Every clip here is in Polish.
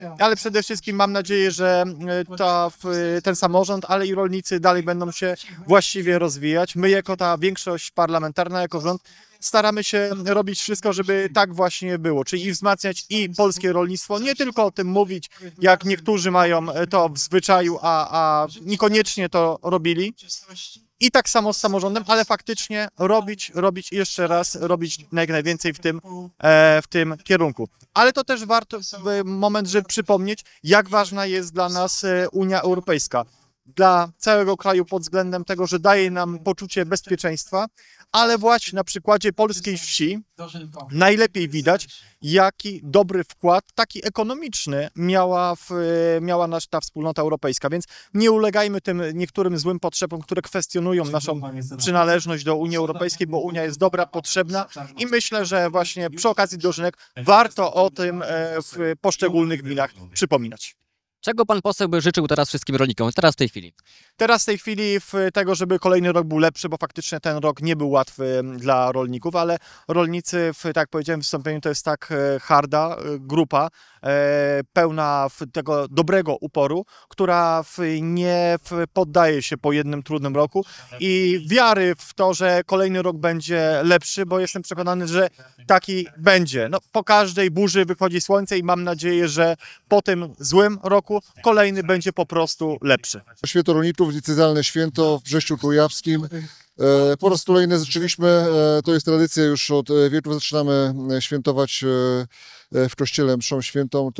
ale przede wszystkim mam nadzieję, że ten samorząd, ale i rolnicy dalej będą się właściwie rozwijać. My jako ta większość parlamentarna, jako rząd staramy się robić wszystko, żeby tak właśnie było, czyli wzmacniać i polskie rolnictwo, nie tylko o tym mówić, jak niektórzy mają to w zwyczaju, a niekoniecznie to robili. I tak samo z samorządem, ale faktycznie robić i jeszcze raz, robić jak najwięcej w tym kierunku. Ale to też warto moment, żeby przypomnieć, jak ważna jest dla nas Unia Europejska. Dla całego kraju pod względem tego, że daje nam poczucie bezpieczeństwa, ale właśnie na przykładzie polskiej wsi najlepiej widać, jaki dobry wkład, taki ekonomiczny miała ta wspólnota europejska, więc nie ulegajmy tym niektórym złym potrzebom, które kwestionują naszą przynależność do Unii Europejskiej, bo Unia jest dobra, potrzebna i myślę, że właśnie przy okazji dożynek warto o tym w poszczególnych gminach przypominać. Czego pan poseł by życzył teraz wszystkim rolnikom, teraz w tej chwili? Teraz w tej chwili tego, żeby kolejny rok był lepszy, bo faktycznie ten rok nie był łatwy dla rolników, ale rolnicy, tak jak powiedziałem w wystąpieniu, to jest tak harda grupa, pełna tego dobrego uporu, która nie poddaje się po jednym trudnym roku i wiary w to, że kolejny rok będzie lepszy, bo jestem przekonany, że taki będzie. No, po każdej burzy wychodzi słońce i mam nadzieję, że po tym złym roku kolejny będzie po prostu lepszy. Święto rolników, licencjalne święto w Brześciu Kujawskim. Po raz kolejny zaczęliśmy, to jest tradycja, już od wieków zaczynamy świętować w kościele mszą świętą,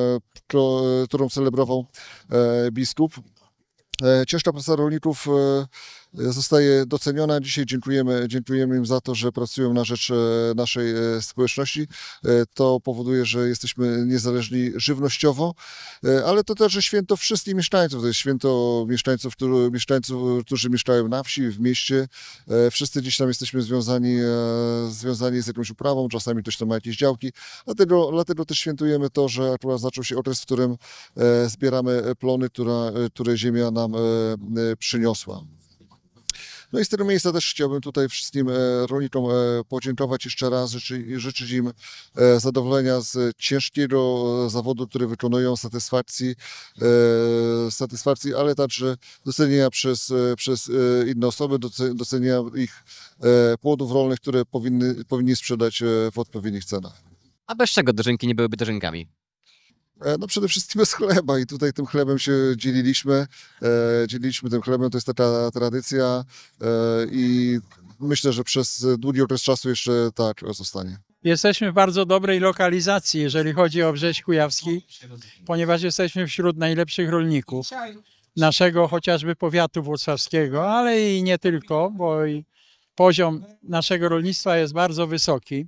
którą celebrował biskup. Ciężka praca rolników zostaje doceniona. Dzisiaj dziękujemy im za to, że pracują na rzecz naszej społeczności. To powoduje, że jesteśmy niezależni żywnościowo, ale to też święto wszystkich mieszkańców. To jest święto mieszkańców, którzy mieszkają na wsi, w mieście. Wszyscy gdzieś tam jesteśmy związani z jakąś uprawą, czasami ktoś tam ma jakieś działki. Dlatego też świętujemy to, że akurat zaczął się okres, w którym zbieramy plony, które ziemia nam przyniosła. No i z tego miejsca też chciałbym tutaj wszystkim rolnikom podziękować jeszcze raz, życzyć im zadowolenia z ciężkiego zawodu, który wykonują, satysfakcji, ale także docenienia przez inne osoby, docenienia ich płodów rolnych, które powinni sprzedać w odpowiednich cenach. A bez czego dożynki nie byłyby dożynkami? No przede wszystkim bez chleba i tutaj tym chlebem się dzieliliśmy tym chlebem, to jest taka tradycja i myślę, że przez długi okres czasu jeszcze tak zostanie. Jesteśmy w bardzo dobrej lokalizacji, jeżeli chodzi o Brześć Kujawski, ponieważ jesteśmy wśród najlepszych rolników naszego chociażby powiatu włocławskiego, ale i nie tylko, bo i poziom naszego rolnictwa jest bardzo wysoki.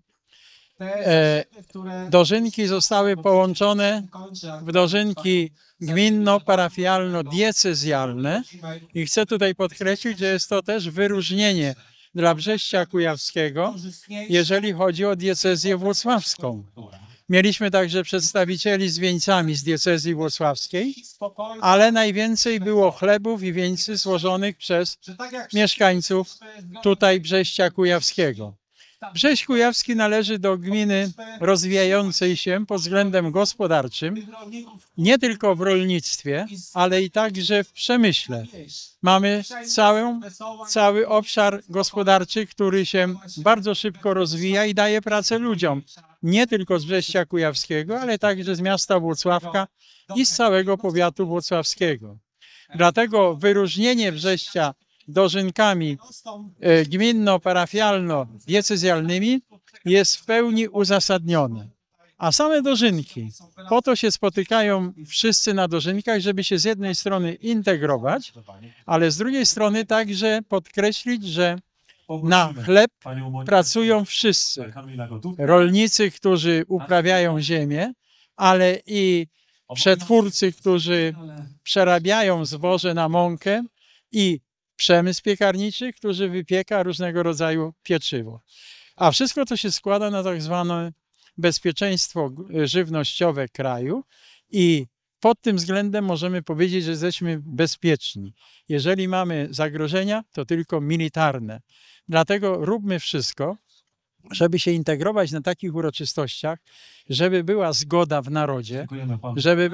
Dożynki zostały połączone w dożynki gminno-parafialno-diecezjalne i chcę tutaj podkreślić, że jest to też wyróżnienie dla Brześcia Kujawskiego, jeżeli chodzi o diecezję włocławską. Mieliśmy także przedstawicieli z wieńcami z diecezji włocławskiej, ale najwięcej było chlebów i wieńcy złożonych przez mieszkańców tutaj Brześcia Kujawskiego. Brześć Kujawski należy do gminy rozwijającej się pod względem gospodarczym, nie tylko w rolnictwie, ale i także w przemyśle. Mamy cały obszar gospodarczy, który się bardzo szybko rozwija i daje pracę ludziom, nie tylko z Brześcia Kujawskiego, ale także z miasta Włocławka i z całego powiatu włocławskiego. Dlatego wyróżnienie Brześcia dożynkami gminno-parafialno-diecezjalnymi jest w pełni uzasadnione. A same dożynki, po to się spotykają wszyscy na dożynkach, żeby się z jednej strony integrować, ale z drugiej strony także podkreślić, że na chleb pracują wszyscy. Rolnicy, którzy uprawiają ziemię, ale i przetwórcy, którzy przerabiają zboże na mąkę i przemysł piekarniczy, który wypieka różnego rodzaju pieczywo. A wszystko to się składa na tak zwane bezpieczeństwo żywnościowe kraju i pod tym względem możemy powiedzieć, że jesteśmy bezpieczni. Jeżeli mamy zagrożenia, to tylko militarne. Dlatego róbmy wszystko, żeby się integrować na takich uroczystościach, żeby była zgoda w narodzie, żeby